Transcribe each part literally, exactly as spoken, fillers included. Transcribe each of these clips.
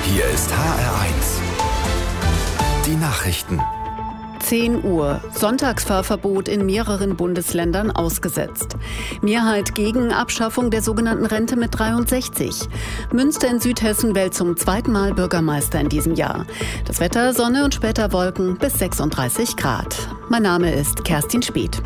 Hier ist H R eins. Die Nachrichten. zehn Uhr. Sonntagsfahrverbot in mehreren Bundesländern ausgesetzt. Mehrheit gegen Abschaffung der sogenannten Rente mit dreiundsechzig. Münster in Südhessen wählt zum zweiten Mal Bürgermeister in diesem Jahr. Das Wetter, Sonne und später Wolken bis sechsunddreißig Grad. Mein Name ist Kerstin Speth.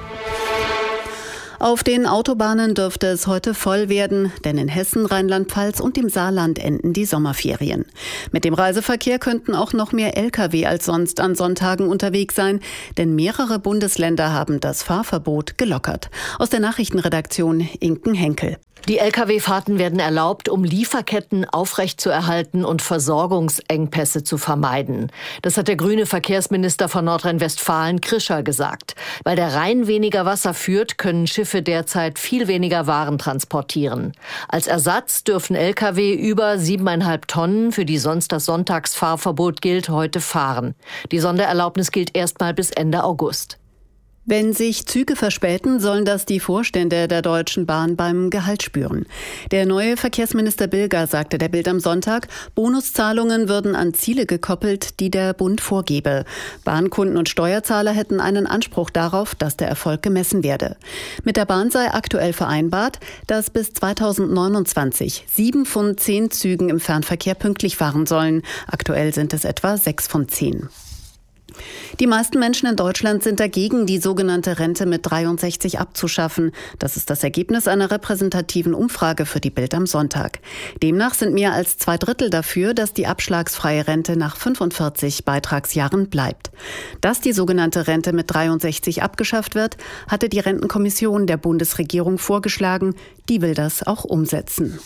Auf den Autobahnen dürfte es heute voll werden, denn in Hessen, Rheinland-Pfalz und dem Saarland enden die Sommerferien. Mit dem Reiseverkehr könnten auch noch mehr L K W als sonst an Sonntagen unterwegs sein, denn mehrere Bundesländer haben das Fahrverbot gelockert. Aus der Nachrichtenredaktion Inken Henkel. Die L K W-Fahrten werden erlaubt, um Lieferketten aufrechtzuerhalten und Versorgungsengpässe zu vermeiden. Das hat der grüne Verkehrsminister von Nordrhein-Westfalen, Krischer, gesagt. Weil der Rhein weniger Wasser führt, können Schiffe derzeit viel weniger Waren transportieren. Als Ersatz dürfen L K W über siebeneinhalb Tonnen, für die sonst das Sonntagsfahrverbot gilt, heute fahren. Die Sondererlaubnis gilt erstmal bis Ende August. Wenn sich Züge verspäten, sollen das die Vorstände der Deutschen Bahn beim Gehalt spüren. Der neue Verkehrsminister Bilger sagte der Bild am Sonntag, Bonuszahlungen würden an Ziele gekoppelt, die der Bund vorgebe. Bahnkunden und Steuerzahler hätten einen Anspruch darauf, dass der Erfolg gemessen werde. Mit der Bahn sei aktuell vereinbart, dass bis zweitausendneunundzwanzig sieben von zehn Zügen im Fernverkehr pünktlich fahren sollen. Aktuell sind es etwa sechs von zehn. Die meisten Menschen in Deutschland sind dagegen, die sogenannte Rente mit dreiundsechzig abzuschaffen. Das ist das Ergebnis einer repräsentativen Umfrage für die Bild am Sonntag. Demnach sind mehr als zwei Drittel dafür, dass die abschlagsfreie Rente nach fünfundvierzig Beitragsjahren bleibt. Dass die sogenannte Rente mit dreiundsechzig abgeschafft wird, hatte die Rentenkommission der Bundesregierung vorgeschlagen. Die will das auch umsetzen.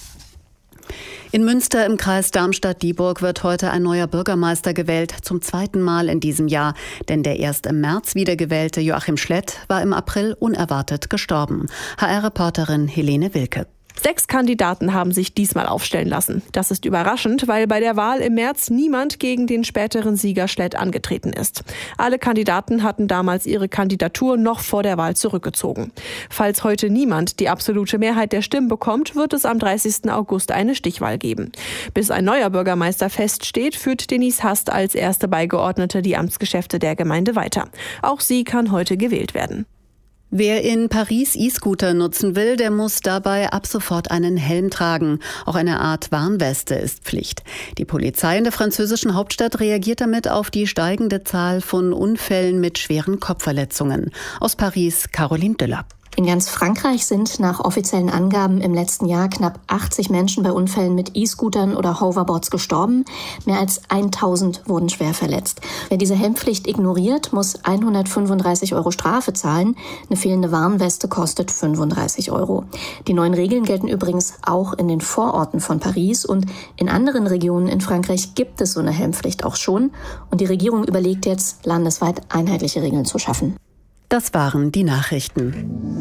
In Münster im Kreis Darmstadt-Dieburg wird heute ein neuer Bürgermeister gewählt, zum zweiten Mal in diesem Jahr. Denn der erst im März wiedergewählte Joachim Schlett war im April unerwartet gestorben. H R-Reporterin Helene Wilke. Sechs Kandidaten haben sich diesmal aufstellen lassen. Das ist überraschend, weil bei der Wahl im März niemand gegen den späteren Sieger Schlett angetreten ist. Alle Kandidaten hatten damals ihre Kandidatur noch vor der Wahl zurückgezogen. Falls heute niemand die absolute Mehrheit der Stimmen bekommt, wird es am dreißigsten August eine Stichwahl geben. Bis ein neuer Bürgermeister feststeht, führt Denise Hast als erste Beigeordnete die Amtsgeschäfte der Gemeinde weiter. Auch sie kann heute gewählt werden. Wer in Paris E-Scooter nutzen will, der muss dabei ab sofort einen Helm tragen. Auch eine Art Warnweste ist Pflicht. Die Polizei in der französischen Hauptstadt reagiert damit auf die steigende Zahl von Unfällen mit schweren Kopfverletzungen. Aus Paris, Caroline Düller. In ganz Frankreich sind nach offiziellen Angaben im letzten Jahr knapp achtzig Menschen bei Unfällen mit E-Scootern oder Hoverboards gestorben. Mehr als tausend wurden schwer verletzt. Wer diese Helmpflicht ignoriert, muss hundertfünfunddreißig Euro Strafe zahlen. Eine fehlende Warnweste kostet fünfunddreißig Euro. Die neuen Regeln gelten übrigens auch in den Vororten von Paris. Und in anderen Regionen in Frankreich gibt es so eine Helmpflicht auch schon. Und die Regierung überlegt jetzt, landesweit einheitliche Regeln zu schaffen. Das waren die Nachrichten.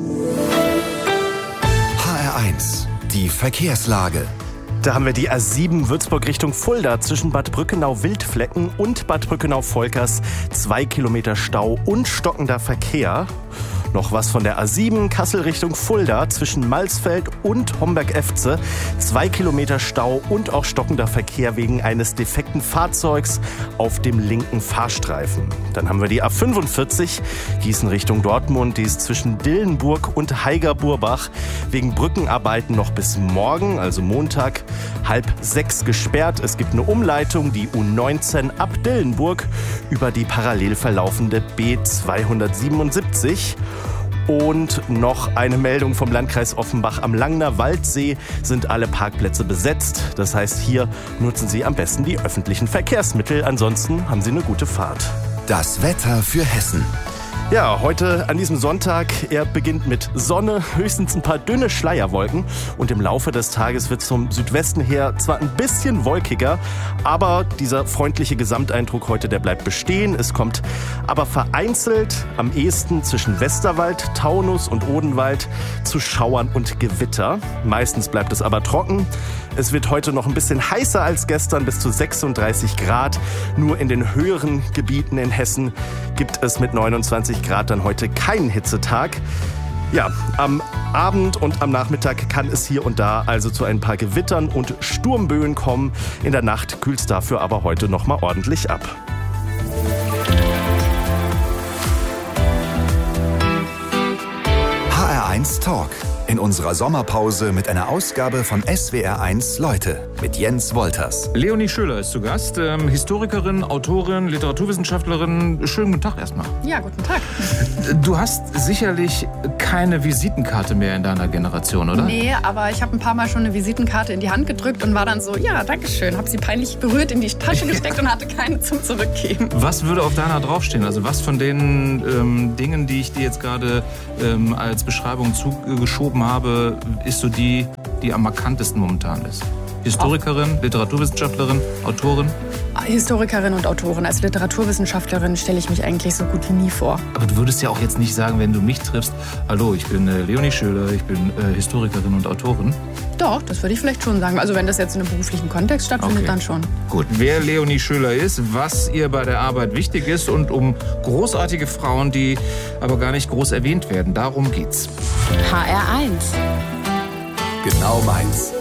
H R eins, die Verkehrslage. Da haben wir die A sieben Würzburg Richtung Fulda zwischen Bad Brückenau-Wildflecken und Bad Brückenau-Volkers. Zwei Kilometer Stau und stockender Verkehr. Noch was von der A sieben Kassel Richtung Fulda zwischen Malsfeld und Homberg-Efze. Zwei Kilometer Stau und auch stockender Verkehr wegen eines defekten Fahrzeugs auf dem linken Fahrstreifen. Dann haben wir die A fünfundvierzig Gießen Richtung Dortmund. Die ist zwischen Dillenburg und Haiger-Burbach wegen Brückenarbeiten noch bis morgen, also Montag, halb sechs gesperrt. Es gibt eine Umleitung, die U neunzehn ab Dillenburg über die parallel verlaufende B zweihundertsiebenundsiebzig. Und noch eine Meldung vom Landkreis Offenbach. Am Langner Waldsee sind alle Parkplätze besetzt. Das heißt, hier nutzen Sie am besten die öffentlichen Verkehrsmittel. Ansonsten haben Sie eine gute Fahrt. Das Wetter für Hessen. Ja, heute an diesem Sonntag, er beginnt mit Sonne, höchstens ein paar dünne Schleierwolken und im Laufe des Tages wird zum Südwesten her zwar ein bisschen wolkiger, aber dieser freundliche Gesamteindruck heute, der bleibt bestehen. Es kommt aber vereinzelt am ehesten zwischen Westerwald, Taunus und Odenwald zu Schauern und Gewitter. Meistens bleibt es aber trocken. Es wird heute noch ein bisschen heißer als gestern, bis zu sechsunddreißig Grad. Nur in den höheren Gebieten in Hessen gibt es mit neunundzwanzig Grad dann heute keinen Hitzetag. Ja, am Abend und am Nachmittag kann es hier und da also zu ein paar Gewittern und Sturmböen kommen. In der Nacht kühlt es dafür aber heute noch mal ordentlich ab. H R eins Talk. In unserer Sommerpause mit einer Ausgabe von S W R eins Leute mit Jens Wolters. Leonie Schöler ist zu Gast, ähm, Historikerin, Autorin, Literaturwissenschaftlerin. Schönen guten Tag erstmal. Ja, guten Tag. Du hast sicherlich keine Visitenkarte mehr in deiner Generation, oder? Nee, aber ich habe ein paar Mal schon eine Visitenkarte in die Hand gedrückt und war dann so, ja, dankeschön. Habe sie peinlich berührt in die Tasche gesteckt und hatte keine zum Zurückgeben. Was würde auf deiner draufstehen? Also was von den ähm, Dingen, die ich dir jetzt gerade ähm, als Beschreibung zugeschoben habe, ist so die, die am markantesten momentan ist? Historikerin, Literaturwissenschaftlerin, Autorin? Historikerin und Autorin. Als Literaturwissenschaftlerin stelle ich mich eigentlich so gut wie nie vor. Aber du würdest ja auch jetzt nicht sagen, wenn du mich triffst, hallo, ich bin äh, Leonie Schöler, ich bin äh, Historikerin und Autorin. Doch, das würde ich vielleicht schon sagen. Also wenn das jetzt in einem beruflichen Kontext stattfindet, Okay. dann schon. Gut, wer Leonie Schöler ist, was ihr bei der Arbeit wichtig ist und um großartige Frauen, die aber gar nicht groß erwähnt werden. Darum geht's. H R eins. Genau meins.